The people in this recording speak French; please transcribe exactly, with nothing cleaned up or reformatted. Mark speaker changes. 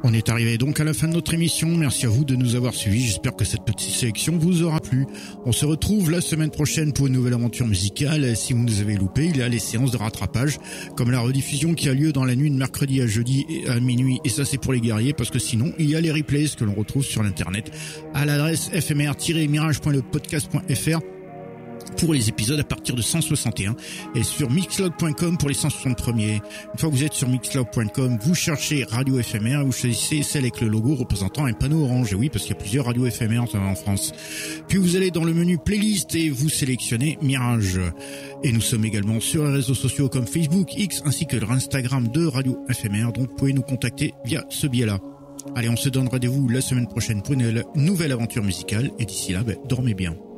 Speaker 1: On est arrivé donc à la fin de notre émission. Merci à vous de nous avoir suivis. J'espère que cette petite sélection vous aura plu. On se retrouve la semaine prochaine pour une nouvelle aventure musicale. Si vous nous avez loupé, il y a les séances de rattrapage, comme la rediffusion qui a lieu dans la nuit de mercredi à jeudi à minuit. Et ça, c'est pour les guerriers, parce que sinon, il y a les replays que l'on retrouve sur l'internet à l'adresse f m r tiret mirage point le podcast point f r pour les épisodes à partir de cent soixante et un et sur mixcloud point com pour les cent soixante premiers. Une fois que vous êtes sur mixcloud point com, vous cherchez Radio F M R, vous choisissez celle avec le logo représentant un panneau orange. Et oui, parce qu'il y a plusieurs radios F M R en France. Puis vous allez dans le menu playlist et vous sélectionnez Mirage. Et nous sommes également sur les réseaux sociaux comme Facebook, X ainsi que l'Instagram de Radio F M R. Donc vous pouvez nous contacter via ce biais-là. Allez, on se donne rendez-vous la semaine prochaine pour une nouvelle aventure musicale. Et d'ici là, ben, dormez bien.